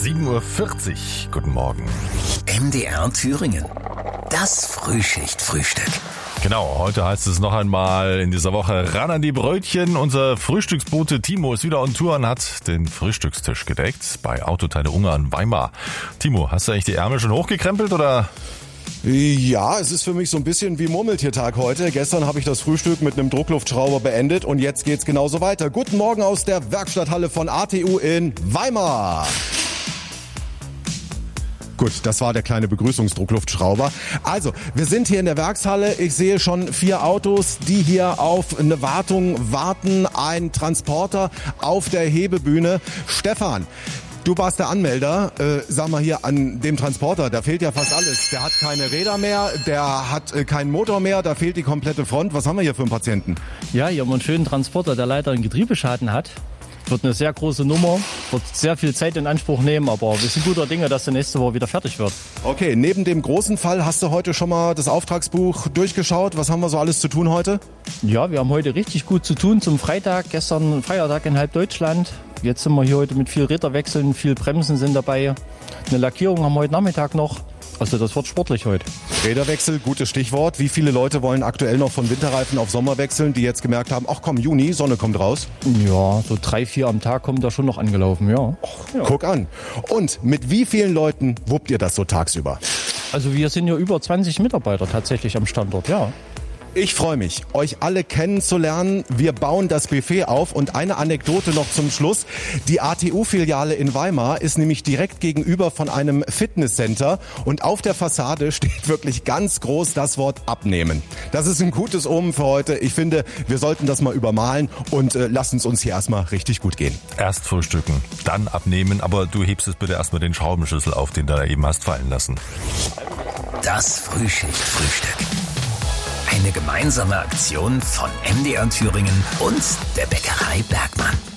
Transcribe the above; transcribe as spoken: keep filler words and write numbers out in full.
sieben Uhr vierzig. Guten Morgen. M D R Thüringen. Das Frühschicht-Frühstück. Genau, heute heißt es noch einmal in dieser Woche ran an die Brötchen. Unser Frühstücksbote Timo ist wieder on Tour und hat den Frühstückstisch gedeckt bei Autoteile Ungarn Weimar. Timo, hast du eigentlich die Ärmel schon hochgekrempelt oder? Ja, es ist für mich so ein bisschen wie Murmeltiertag heute. Gestern habe ich das Frühstück mit einem Druckluftschrauber beendet und jetzt geht's genauso weiter. Guten Morgen aus der Werkstatthalle von A T U in Weimar. Gut, das war der kleine Begrüßungsdruckluftschrauber. Also, wir sind hier in der Werkshalle. Ich sehe schon vier Autos, die hier auf eine Wartung warten. Ein Transporter auf der Hebebühne. Stefan, du warst der Anmelder. Äh, sag mal hier an dem Transporter, da fehlt ja fast alles. Der hat keine Räder mehr, der hat äh, keinen Motor mehr, da fehlt die komplette Front. Was haben wir hier für einen Patienten? Ja, hier haben wir einen schönen Transporter, der leider einen Getriebeschaden hat. Wird eine sehr große Nummer, wird sehr viel Zeit in Anspruch nehmen, aber wir sind guter Dinge, dass der nächste Woche wieder fertig wird. Okay, neben dem großen Fall hast du heute schon mal das Auftragsbuch durchgeschaut. Was haben wir so alles zu tun heute? Ja, wir haben heute richtig gut zu tun zum Freitag. Gestern Feiertag in halb Deutschland. Jetzt sind wir hier heute mit viel Räderwechseln, viel Bremsen sind dabei. Eine Lackierung haben wir heute Nachmittag noch. Also das wird sportlich heute. Räderwechsel, gutes Stichwort. Wie viele Leute wollen aktuell noch von Winterreifen auf Sommer wechseln, die jetzt gemerkt haben, ach komm, Juni, Sonne kommt raus? Ja, so drei, vier am Tag kommen da schon noch angelaufen, ja. ja. Guck an. Und mit wie vielen Leuten wuppt ihr das so tagsüber? Also wir sind ja über zwanzig Mitarbeiter tatsächlich am Standort, ja. Ich freue mich, euch alle kennenzulernen. Wir bauen das Buffet auf und eine Anekdote noch zum Schluss. Die A T U-Filiale in Weimar ist nämlich direkt gegenüber von einem Fitnesscenter und auf der Fassade steht wirklich ganz groß das Wort abnehmen. Das ist ein gutes Omen für heute. Ich finde, wir sollten das mal übermalen und äh, lasst uns uns hier erstmal richtig gut gehen. Erst frühstücken, dann abnehmen, aber du hebst es bitte erstmal den Schraubenschlüssel auf, den du da eben hast fallen lassen. Das Frühschicht-Frühstück. Eine gemeinsame Aktion von M D R Thüringen und der Bäckerei Bergmann.